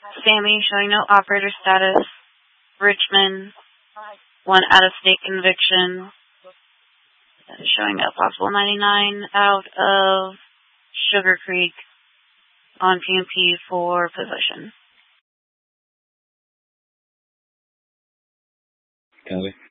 Sammy showing no operator status. Richmond, 1 out-of-state conviction. Showing a possible 99 out of Sugar Creek on PMP for possession. Copy.